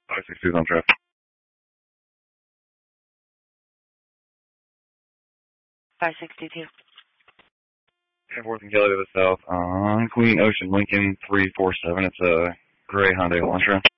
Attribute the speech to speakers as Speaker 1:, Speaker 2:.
Speaker 1: 562 is on track.
Speaker 2: 562.
Speaker 1: And 4th and Kelly to the south on Queen Ocean Lincoln 347. It's a gray Hyundai Elantra.